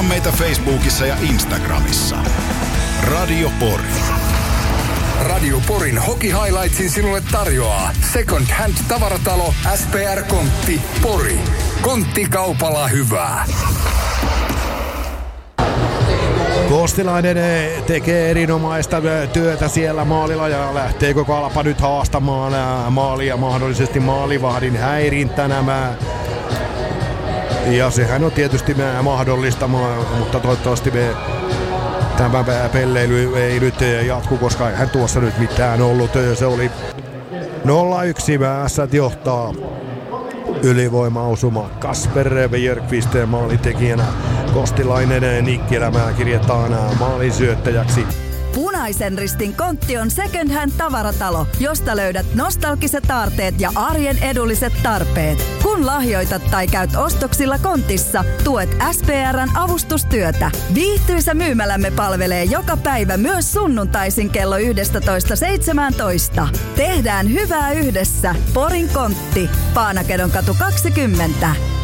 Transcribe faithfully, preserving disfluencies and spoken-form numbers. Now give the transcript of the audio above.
Seuraa meitä Facebookissa ja Instagramissa. Radio Pori. Radio Porin Hockey Highlightsin sinulle tarjoaa Second Hand -tavaratalo S P R Kontti Pori. Konttikaupalla hyvää. Kostilainen tekee erinomaista työtä siellä maalilla ja lähteekö Kalpa nyt haastamaan maalia mahdollisesti maalivahdin häirintänä. Ja sehän on tietysti mahdollista, mutta toivottavasti me tämä pelleily ei nyt jatku, koska eihän tuossa nyt mitään ollut. Se oli nolla yksi, Ässät johtaa. Ylivoimausuma Kasper Björkqvist maalintekijänä. Kostilainen Nikkelämää kirjataan maalinsyöttäjäksi. Punaisen Ristin kontti on second hand -tavaratalo, josta löydät nostalgiset aarteet ja arjen edulliset tarpeet. Kun lahjoitat tai käyt ostoksilla kontissa, tuet S P R:n avustustyötä. Viihtyisä myymälämme palvelee joka päivä myös sunnuntaisin kello yksitoista seitsemäntoista. Tehdään hyvää yhdessä. Porin kontti. Paanakedonkatu kaksikymmentä.